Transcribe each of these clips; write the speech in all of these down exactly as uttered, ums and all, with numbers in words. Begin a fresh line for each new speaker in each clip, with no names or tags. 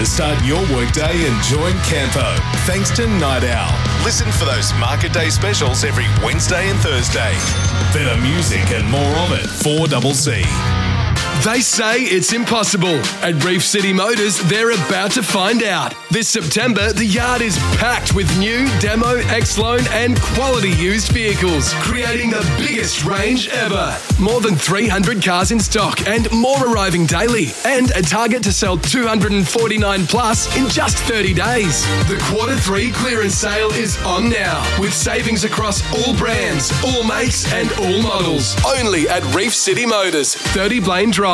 Start your workday and join Campo. Thanks to Night Owl. Listen for those Market Day specials every Wednesday and Thursday. Better music and more of it. four C C.
They say it's impossible. At Reef City Motors, they're about to find out. This September, the yard is packed with new, demo, X-Loan and quality used vehicles, creating the biggest range ever. More than three hundred cars in stock and more arriving daily. And a target to sell two hundred forty-nine plus in just thirty days. The quarter three clearance sale is on now, with savings across all brands, all makes and all models. Only at Reef City Motors, thirty Blaine Drive.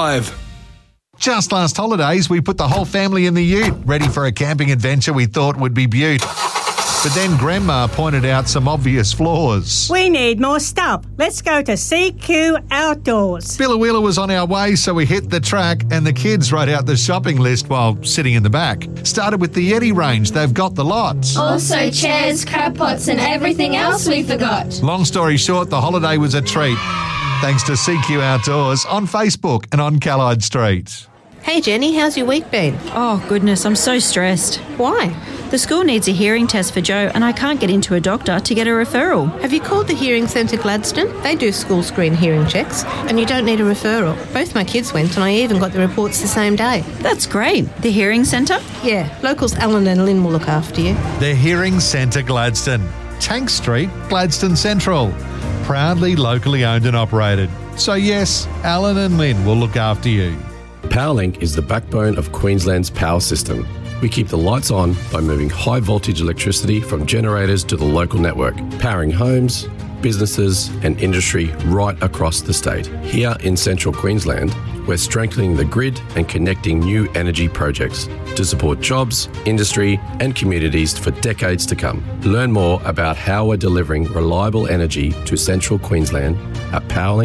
Just last holidays, we put the whole family in the ute, ready for a camping adventure we thought would be beaut. But then Grandma pointed out some obvious flaws.
We need more stuff. Let's go to C Q Outdoors.
Billawheeler was on our way, so we hit the track and the kids wrote out the shopping list while sitting in the back. Started with the Yeti range. They've got the lots.
Also chairs, crab pots and everything else we forgot.
Long story short, the holiday was a treat. Thanks to C Q Outdoors on Facebook and on Callide Street.
Hey Jenny, how's your week been?
Oh goodness, I'm so stressed.
Why?
The school needs a hearing test for Joe and I can't get into a doctor to get a referral.
Have you called the Hearing Centre Gladstone? They do school screen hearing checks and you don't need a referral. Both my kids went and I even got the reports the same day.
That's great. The Hearing Centre?
Yeah, locals Alan and Lynn will look after you.
The Hearing Centre Gladstone. Tank Street, Gladstone Central. Proudly locally owned and operated. So yes, Alan and Lynn will look after you.
Powerlink is the backbone of Queensland's power system. We keep the lights on by moving high voltage electricity from generators to the local network, powering homes, businesses and industry right across the state. Here in central Queensland, we're strengthening the grid and connecting new energy projects to support jobs, industry and communities for decades to come. Learn more about how we're delivering reliable energy to central Queensland at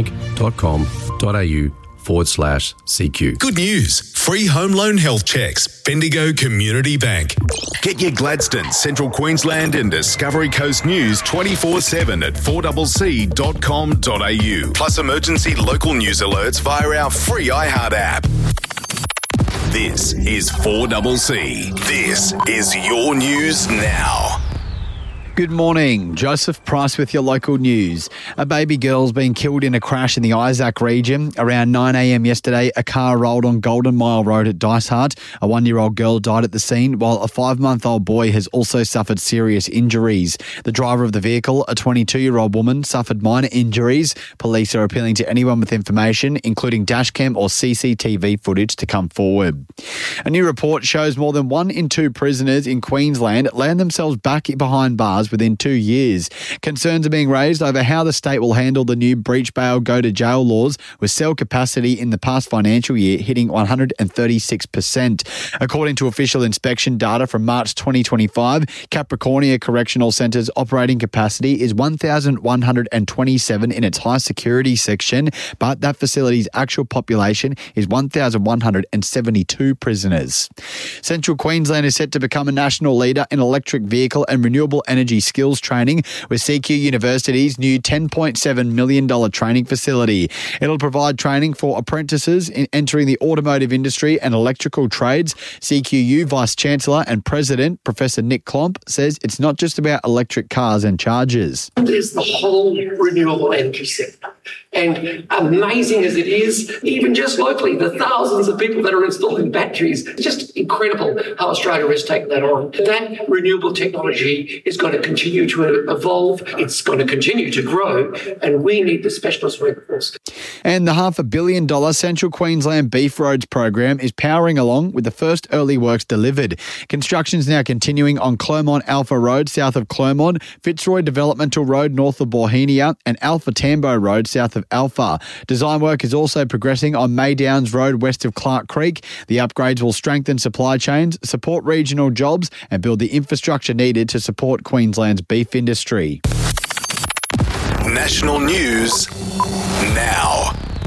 powerlink.com.au forward slash CQ.
Good news. Free home loan health checks. Bendigo Community Bank. Get your Gladstone, Central Queensland and Discovery Coast news twenty-four seven at four c c dot com dot a u. Plus emergency local news alerts via our free iHeart app. This is four C C. This is your news now.
Good morning. Joseph Price with your local news. A baby girl's been killed in a crash in the Isaac region. Around nine a m yesterday, a car rolled on Golden Mile Road at Dysart. A one-year-old girl died at the scene, while a five-month-old boy has also suffered serious injuries. The driver of the vehicle, a twenty-two-year-old woman, suffered minor injuries. Police are appealing to anyone with information, including dashcam or C C T V footage, to come forward. A new report shows more than one in two prisoners in Queensland land themselves back behind bars within two years. Concerns are being raised over how the state will handle the new breach bail go to jail laws, with cell capacity in the past financial year hitting one hundred thirty-six percent. According to official inspection data from March twenty twenty-five, Capricornia Correctional Centre's operating capacity is one thousand one hundred twenty-seven in its high security section, but that facility's actual population is one thousand one hundred seventy-two prisoners. Central Queensland is set to become a national leader in electric vehicle and renewable energy skills training with C Q University's new ten point seven million dollars training facility. It'll provide training for apprentices in entering the automotive industry and electrical trades. C Q U Vice-Chancellor and President, Professor Nick Klomp, says it's not just about electric cars and chargers.
There's the whole renewable energy sector. And amazing as it is, even just locally, the thousands of people that are installing batteries, it's just incredible how Australia has taken that on. That renewable technology is going to continue to evolve, it's going to continue to grow, and we need the specialist workforce.
And the half a billion dollar Central Queensland Beef Roads program is powering along with the first early works delivered. Construction's now continuing on Clermont Alpha Road south of Clermont, Fitzroy Developmental Road north of Borhenia, and Alpha Tambo Road south of Alpha. Design work is also progressing on Maydowns Road west of Clark Creek. The upgrades will strengthen supply chains, support regional jobs, and build the infrastructure needed to support Queensland's beef industry.
National news now.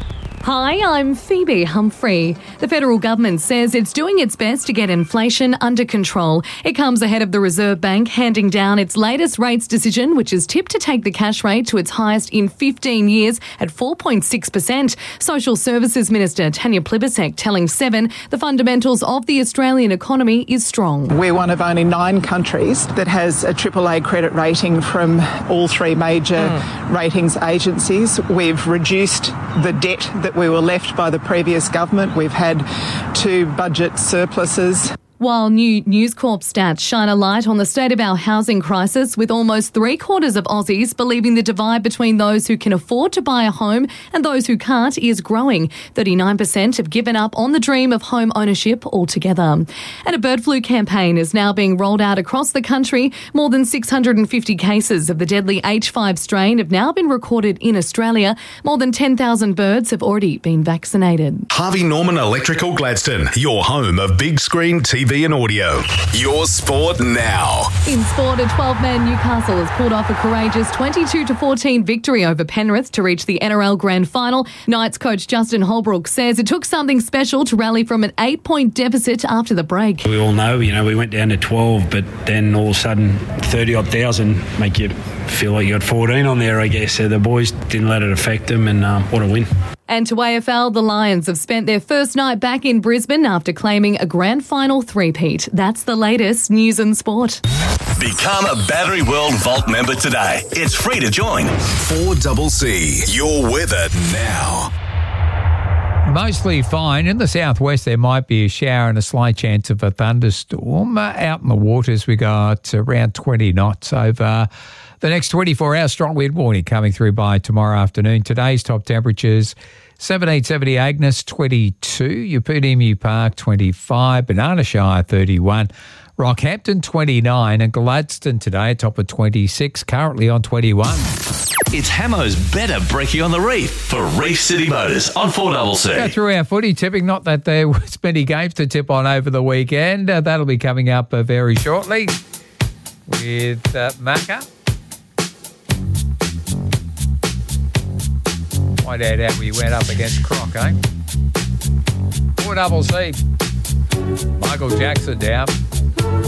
Hi, I'm Phoebe Humphrey. The federal government says it's doing its best to get inflation under control. It comes ahead of the Reserve Bank handing down its latest rates decision, which is tipped to take the cash rate to its highest in fifteen years at four point six percent. Social Services Minister Tanya Plibersek telling Seven the fundamentals of the Australian economy is strong.
We're one of only nine countries that has a triple A credit rating from all three major mm. ratings agencies. We've reduced the debt that we were left by the previous government. We've had two budget surpluses.
While new News Corp stats shine a light on the state of our housing crisis, with almost three quarters of Aussies believing the divide between those who can afford to buy a home and those who can't is growing. thirty-nine percent have given up on the dream of home ownership altogether. And a bird flu campaign is now being rolled out across the country. More than six hundred fifty cases of the deadly H five strain have now been recorded in Australia. More than ten thousand birds have already been vaccinated.
Harvey Norman Electrical Gladstone, your home of big screen T V and audio. Your sport now.
In sport, a twelve-man Newcastle has pulled off a courageous twenty-two to fourteen victory over Penrith to reach the N R L Grand Final. Knights coach Justin Holbrook says it took something special to rally from an eight-point deficit after the break.
We all know, you know, we went down to twelve, but then all of a sudden thirty-odd thousand make you feel like you got fourteen on there, I guess. So the boys didn't let it affect them, and um, what a win.
And to A F L, the Lions have spent their first night back in Brisbane after claiming a grand final three-peat. That's the latest news and sport.
Become a Battery World Vault member today. It's free to join. four C C, your weather now.
Mostly fine. In the southwest, there might be a shower and a slight chance of a thunderstorm. Uh, out in the waters, we got around twenty knots over the next twenty-four hours. Strong wind warning coming through by tomorrow afternoon. Today's top temperatures, seventeen seventy Agnes, twenty-two. Yapunimu Park, twenty-five. Banana Shire, thirty-one. Rockhampton, twenty-nine. And Gladstone today, top of twenty-six, currently on twenty-one.
It's Hamo's Better Brekkie on the Reef for Reef City Motors on four C C.
Go through our footy tipping. Not that there was many games to tip on over the weekend. Uh, that'll be coming up uh, very shortly with uh, Macca. Find out how we went up against Croc, eh? four C C. Michael Jackson down.